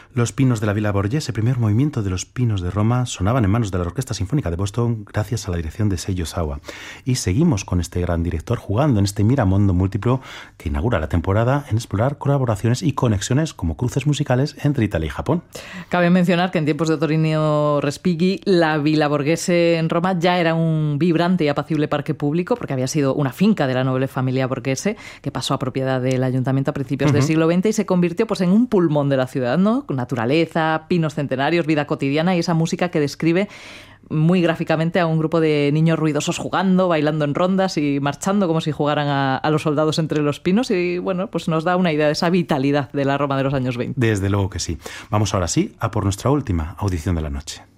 Los Pinos de la Villa Borghese, primer movimiento de Los Pinos de Roma, sonaban en manos de la Orquesta Sinfónica de Boston gracias a la dirección de Seiji Ozawa. Y seguimos con este gran director jugando en este miramondo múltiplo que inaugura la temporada en explorar colaboraciones y conexiones como cruces musicales entre Italia y Japón. Cabe mencionar que en tiempos de Torino Respighi, la Villa Borghese en Roma ya era un vibrante y apacible parque público porque había sido una finca de la noble familia Borghese que pasó a propiedad del ayuntamiento a principios del siglo XX y se convirtió pues, en un pulmón de la ciudad, ¿no? Con naturaleza, pinos centenarios, vida cotidiana y esa música que describe muy gráficamente a un grupo de niños ruidosos jugando, bailando en rondas y marchando como si jugaran a los soldados entre los pinos y bueno, pues nos da una idea de esa vitalidad de la Roma de los años 20. Desde luego que sí. Vamos ahora sí a por nuestra última audición de la noche.